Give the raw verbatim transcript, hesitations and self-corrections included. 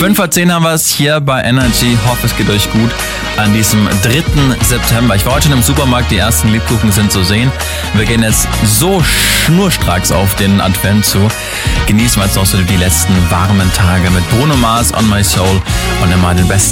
fünf vor zehn haben wir es hier bei Energy. Hoffe, es geht euch gut an diesem dritten September. Ich war heute schon im Supermarkt, die ersten Lebkuchen sind zu sehen. Wir gehen jetzt so schnurstracks auf den Advent zu. Genießen wir jetzt noch so die letzten warmen Tage mit Bruno Mars, On My Soul und immer den besten